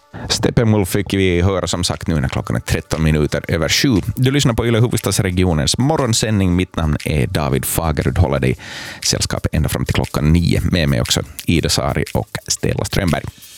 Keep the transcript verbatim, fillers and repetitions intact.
Steppenwolf fick vi höra som sagt nu när klockan är tretton minuter över sju. Du lyssnar på Yle Huvudstadsregionens morgonsändning. Mitt namn är David Fagerud. Håller dig sällskap ända fram till klockan nio. Med mig också Ida Sari och Stella Strömberg.